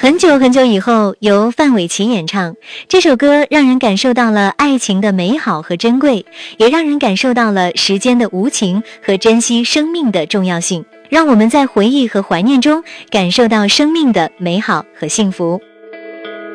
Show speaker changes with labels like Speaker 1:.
Speaker 1: 很久很久以后，由范玮琪演唱这首歌，让人感受到了爱情的美好和珍贵，也让人感受到了时间的无情和珍惜生命的重要性，让我们在回忆和怀念中感受到生命的美好和幸福。